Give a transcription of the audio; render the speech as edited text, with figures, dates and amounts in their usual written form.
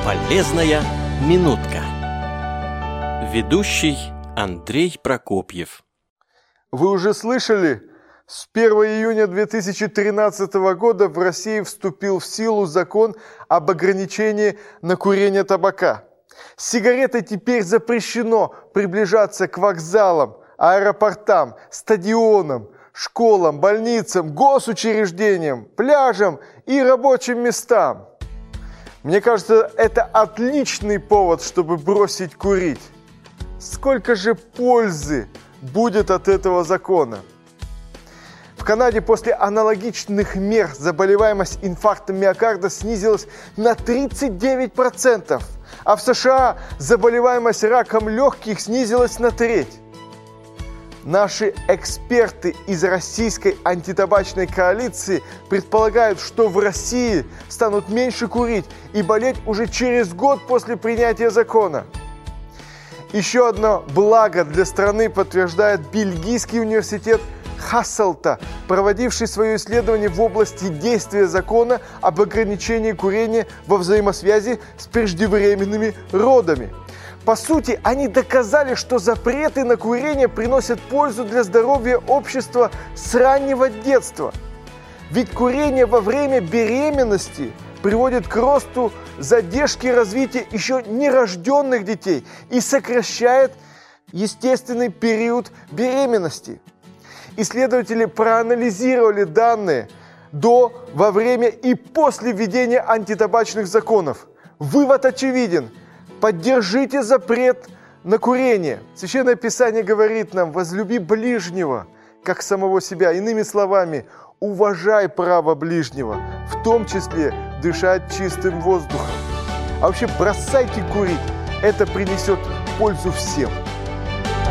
Полезная минутка. Ведущий Андрей Прокопьев. Вы уже слышали? С 1 июня 2013 года в России вступил в силу закон об ограничении на курение табака. С сигаретой теперь запрещено приближаться к вокзалам, аэропортам, стадионам, школам, больницам, госучреждениям, пляжам и рабочим местам. Мне кажется, это отличный повод, чтобы бросить курить. Сколько же пользы будет от этого закона? В Канаде после аналогичных мер заболеваемость инфарктом миокарда снизилась на 39%, а в США заболеваемость раком легких снизилась на треть. Наши эксперты из Российской антитабачной коалиции предполагают, что в России станут меньше курить и болеть уже через год после принятия закона. Еще одно благо для страны подтверждает Бельгийский университет Хасселта, проводивший свое исследование в области действия закона об ограничении курения во взаимосвязи с преждевременными родами. По сути, они доказали, что запреты на курение приносят пользу для здоровья общества с раннего детства. Ведь курение во время беременности приводит к росту задержки развития еще нерожденных детей и сокращает естественный период беременности. Исследователи проанализировали данные до, во время и после введения антитабачных законов. Вывод очевиден. Поддержите запрет на курение. Священное Писание говорит нам: возлюби ближнего, как самого себя. Иными словами, уважай право ближнего, в том числе дышать чистым воздухом. А вообще бросайте курить. Это принесет пользу всем.